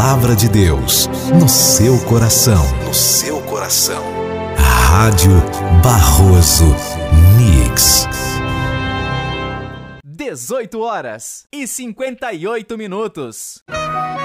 palavra de Deus no seu coração. No seu coração. Rádio Barroso Mix. 18h58.